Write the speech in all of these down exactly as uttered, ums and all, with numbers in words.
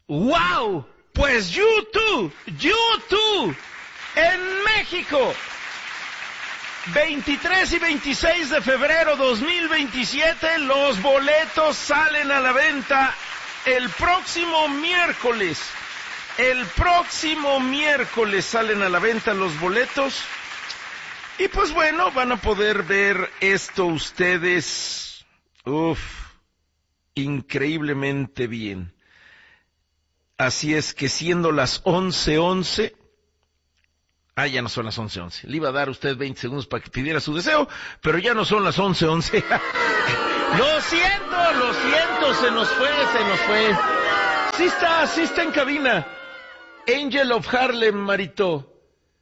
¡Wow! Pues YouTube, YouTube, en México, veintitrés y veintiséis de febrero dos mil veintisiete, los boletos salen a la venta el próximo miércoles. El próximo miércoles salen a la venta los boletos. Y pues bueno, van a poder ver esto ustedes, uff, increíblemente bien. Así es que siendo las once once, ah, ya no son las once once, le iba a dar a usted veinte segundos para que pidiera su deseo, pero ya no son las once once. Lo siento, lo siento, se nos fue, se nos fue. Sí está, sí está en cabina. Angel of Harlem, Marito.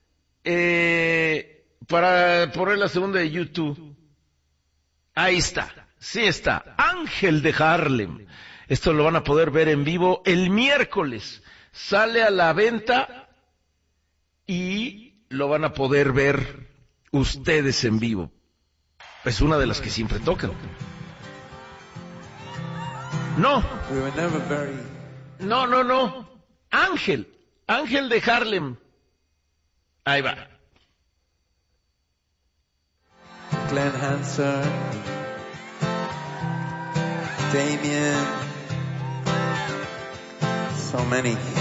Eh, para poner la segunda de YouTube. Ahí está, sí está. Ángel de Harlem. Esto lo van a poder ver en vivo el miércoles. Sale a la venta y lo van a poder ver ustedes en vivo. Es una de las que siempre tocan. No. No, no, no. Ángel. Ángel de Harlem. Ahí va. Glenn Hansard, Damien, so many.